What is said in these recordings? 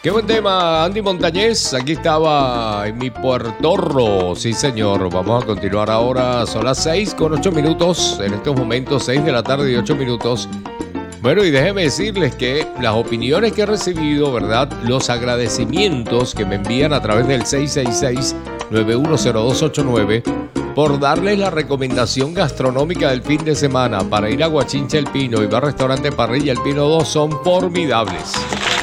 Qué buen tema, Andy Montañez. Aquí estaba en mi puertorro. Sí, señor. Vamos a continuar ahora. Son las 6:08. En estos momentos, 6 de la tarde y 8 minutos. Bueno, y déjenme decirles que las opiniones que he recibido, ¿verdad? Los agradecimientos que me envían a través del 666-910289 por darles la recomendación gastronómica del fin de semana para ir a Guachincha El Pino y va al restaurante Parrilla El Pino 2 son formidables.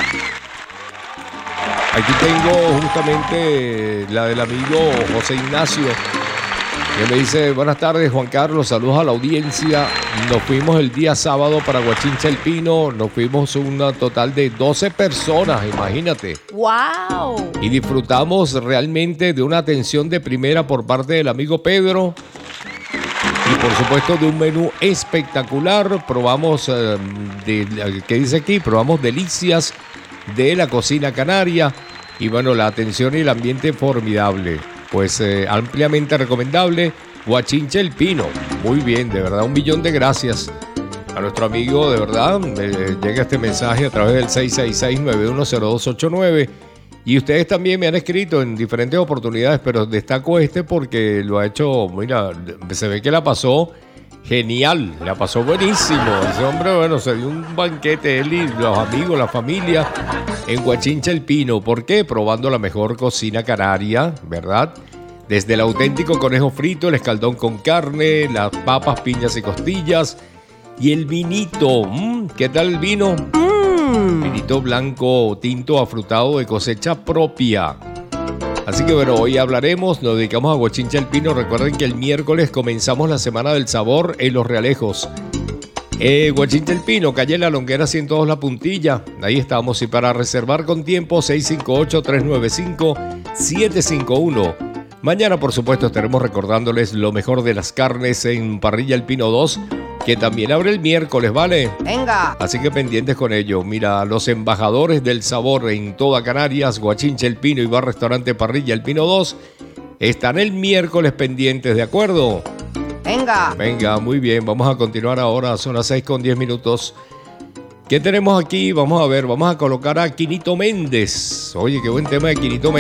Aquí tengo justamente la del amigo José Ignacio, que me dice: buenas tardes, Juan Carlos, saludos a la audiencia. Nos fuimos el día sábado para Guachincha El Pino, nos fuimos un total de 12 personas, imagínate. ¡Wow! Y disfrutamos realmente de una atención de primera por parte del amigo Pedro. Y por supuesto de un menú espectacular. Probamos, ¿qué dice aquí? Probamos delicias de la cocina canaria. Y bueno, la atención y el ambiente formidable. Pues ampliamente recomendable, Guachincha El Pino. Muy bien, de verdad, 1.000.000 de gracias a nuestro amigo, de verdad. Llega este mensaje a través del 666-910289. Y ustedes también me han escrito en diferentes oportunidades, pero destaco este porque lo ha hecho, mira, se ve que la pasó genial, la pasó buenísimo. Ese hombre, bueno, se dio un banquete, él y los amigos, la familia, en Guachincha El Pino. ¿Por qué? Probando la mejor cocina canaria, ¿verdad? Desde el auténtico conejo frito, el escaldón con carne, las papas, piñas y costillas y el vinito. ¿Qué tal el vino? Vinito blanco o tinto afrutado de cosecha propia. Así que bueno, hoy hablaremos, nos dedicamos a Guachincha El Pino. Recuerden que el miércoles comenzamos la Semana del Sabor en Los Realejos. Guachincha El Pino, calle La Longuera 102 La Puntilla. Ahí estamos. Y para reservar con tiempo, 658-395-751. Mañana, por supuesto, estaremos recordándoles lo mejor de las carnes en Parrilla El Pino 2, que también abre el miércoles, ¿vale? ¡Venga! Así que pendientes con ello. Mira, los embajadores del sabor en toda Canarias, Guachincha El Pino y Bar Restaurante Parrilla El Pino 2, están el miércoles pendientes, ¿de acuerdo? ¡Venga! Venga, muy bien. Vamos a continuar ahora. Son las 6:10. ¿Qué tenemos aquí? Vamos a ver, vamos a colocar a Quinito Méndez. Oye, qué buen tema de Quinito Méndez.